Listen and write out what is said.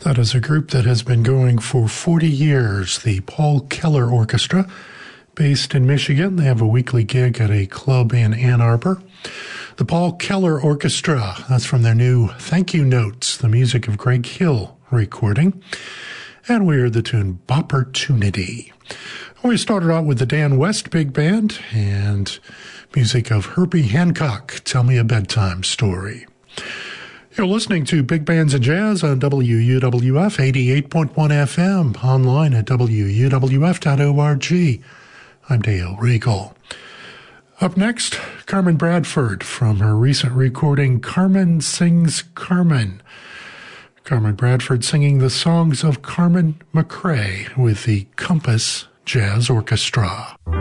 That is a group that has been going for 40 years, the Paul Keller Orchestra, based in Michigan. They have a weekly gig at a club in Ann Arbor. The Paul Keller Orchestra, that's from their new Thank You Notes, the music of Greg Hill recording. And we heard the tune Bopportunity. We started out with the Dan West Big Band and music of Herbie Hancock, Tell Me a Bedtime Story. You're listening to Big Bands and Jazz on WUWF 88.1 FM, online at WUWF.org. I'm Dale Regal. Up next, Carmen Bradford from her recent recording, Carmen Sings Carmen. Carmen Bradford singing the songs of Carmen McRae with the Compass Jazz Orchestra.